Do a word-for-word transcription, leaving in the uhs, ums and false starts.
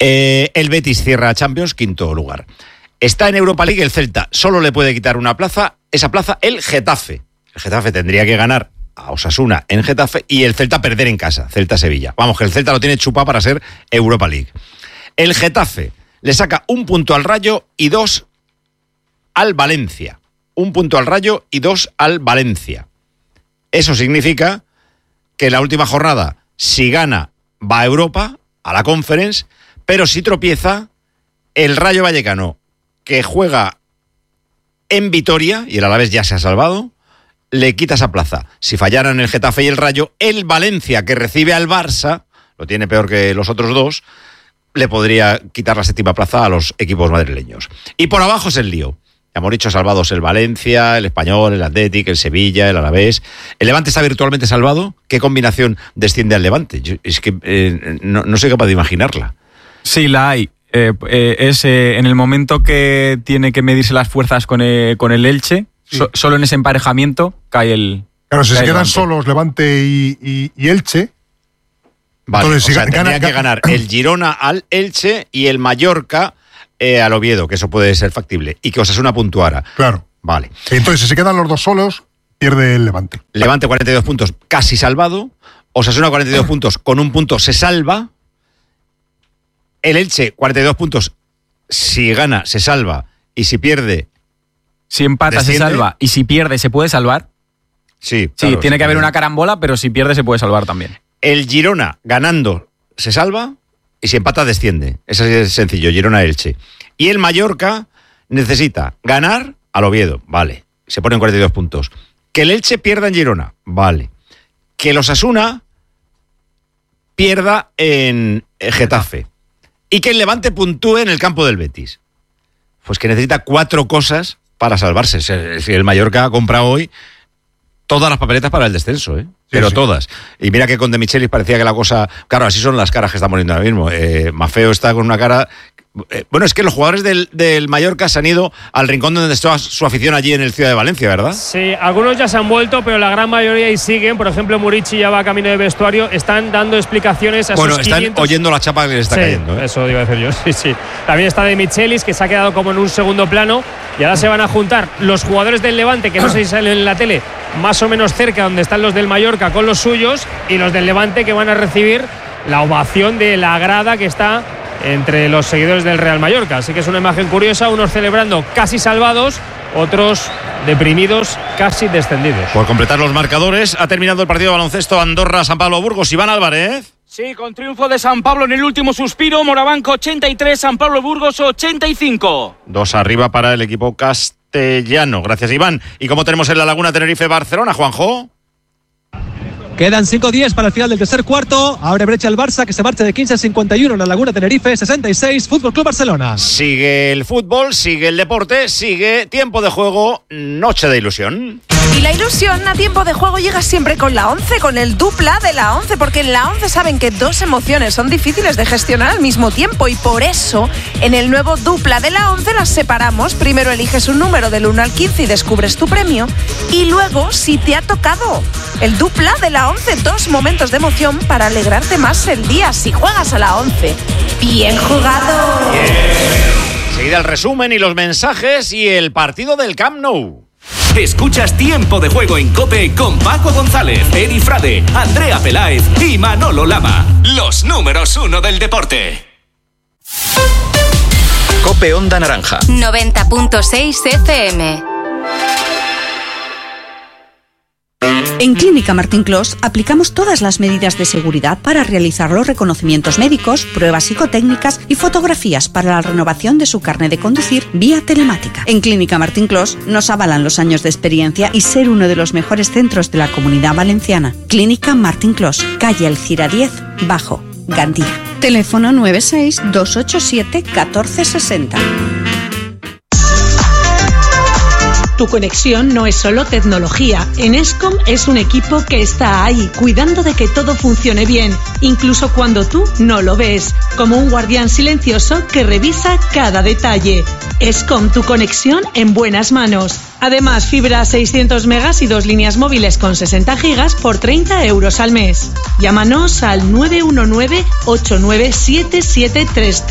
Eh, el Betis cierra Champions, quinto lugar. Está en Europa League el Celta. Solo le puede quitar una plaza, esa plaza, el Getafe. El Getafe tendría que ganar a Osasuna en Getafe y el Celta perder en casa, Celta-Sevilla. Vamos, que el Celta lo tiene chupado para ser Europa League. El Getafe le saca un punto al Rayo y dos al Valencia. Un punto al Rayo y dos al Valencia. Eso significa que la última jornada, si gana, va a Europa, a la Conference, pero si tropieza, el Rayo Vallecano, que juega en Vitoria, y el Alavés ya se ha salvado, le quita esa plaza. Si fallaran el Getafe y el Rayo, el Valencia, que recibe al Barça, lo tiene peor que los otros dos, le podría quitar la séptima plaza a los equipos madrileños. Y por abajo es el lío. Ya hemos dicho salvados el Valencia, el Español, el Athletic, el Sevilla, el Alavés. ¿El Levante está virtualmente salvado? ¿Qué combinación desciende al Levante? Yo, es que eh, no, no soy capaz de imaginarla. Sí, la hay. Eh, eh, es eh, en el momento que tiene que medirse las fuerzas con, eh, con el Elche, sí. so, solo en ese emparejamiento cae el... Claro, si cae se quedan Levante. solos Levante y, y, y Elche... Vale, entonces, o si sea, gana, tendría gana, que ganar el Girona al Elche y el Mallorca eh, al Oviedo, que eso puede ser factible, y que Osasuna puntuara. Claro. Vale. Entonces, si se quedan los dos solos, pierde el Levante. Levante cuarenta y dos puntos, casi salvado. Osasuna cuarenta y dos puntos, con un punto se salva. El Elche cuarenta y dos puntos, si gana se salva y si pierde... Si empata ¿desciende? se salva y si pierde se puede salvar. Sí, Sí, claro, tiene sí, que haber también. una carambola, pero si pierde se puede salvar también. El Girona ganando se salva y si empata desciende. Eso es sencillo, Girona-Elche. Y el Mallorca necesita ganar al Oviedo, vale, se ponen cuarenta y dos puntos. Que el Elche pierda en Girona, vale. Que el Osasuna pierda en Getafe. Y que el Levante puntúe en el campo del Betis. Pues que necesita cuatro cosas para salvarse. Si el Mallorca ha comprado hoy todas las papeletas para el descenso, ¿eh? Sí, Pero sí. todas. Y mira que con De Michelis parecía que la cosa... Claro, así son las caras que estamos poniendo ahora mismo. Eh, Maffeo está con una cara... Eh, bueno, es que los jugadores del, del Mallorca se han ido al rincón donde está su afición allí en el Ciudad de Valencia, ¿verdad? Sí, algunos ya se han vuelto, pero la gran mayoría ahí siguen. Por ejemplo, Murici ya va camino de vestuario. Están dando explicaciones a Bueno, sus están quinientos... oyendo la chapa que les está sí, cayendo, ¿eh? Eso iba a decir yo, sí, sí. También está De Michelis, que se ha quedado como en un segundo plano. Y ahora se van a juntar los jugadores del Levante, que no sé si salen en la tele, más o menos cerca donde están los del Mallorca con los suyos, y los del Levante, que van a recibir la ovación de la grada que está entre los seguidores del Real Mallorca. Así que es una imagen curiosa, unos celebrando casi salvados, otros deprimidos, casi descendidos. Por completar los marcadores, ha terminado el partido de baloncesto Andorra-San Pablo-Burgos. Iván Álvarez. Sí, con triunfo de San Pablo en el último suspiro, Morabanco ochenta y tres, San Pablo Burgos ochenta y cinco. Dos arriba para el equipo castellano. Gracias, Iván. ¿Y cómo tenemos en la Laguna Tenerife-Barcelona, Juanjo? Quedan cinco diez para el final del tercer cuarto. Abre brecha el Barça, que se marcha de quince a cincuenta y uno en la Laguna Tenerife, sesenta y seis, Fútbol Club Barcelona. Sigue el fútbol, sigue el deporte, sigue tiempo de juego, noche de ilusión. Y la ilusión a tiempo de juego llega siempre con la once, con el dupla de la once, porque en la once saben que dos emociones son difíciles de gestionar al mismo tiempo y por eso en el nuevo dupla de la once las separamos. Primero eliges un número del uno al quince y descubres tu premio, y luego, si te ha tocado el dupla de la once, dos momentos de emoción para alegrarte más el día si juegas a la once. ¡Bien jugado! Yeah. Enseguida el resumen y los mensajes y el partido del Camp Nou. Escuchas Tiempo de Juego en COPE con Paco González, Eri Frade, Andrea Peláez y Manolo Lama. Los números uno del deporte. COPE Onda Naranja. noventa punto seis F M. En Clínica Martín Clos aplicamos todas las medidas de seguridad para realizar los reconocimientos médicos, pruebas psicotécnicas y fotografías para la renovación de su carnet de conducir vía telemática. En Clínica Martín Clos nos avalan los años de experiencia y ser uno de los mejores centros de la Comunidad Valenciana. Clínica Martín Clos, calle Alcira diez, Bajo, Gandía. Teléfono nueve seis dos ocho siete uno cuatro seis cero. Tu conexión no es solo tecnología. En Escom es un equipo que está ahí, cuidando de que todo funcione bien, incluso cuando tú no lo ves, como un guardián silencioso que revisa cada detalle. Escom, tu conexión en buenas manos. Además, fibra seiscientos megas y dos líneas móviles con sesenta gigas por treinta euros al mes. Llámanos al nueve uno nueve, ocho nueve siete siete tres tres.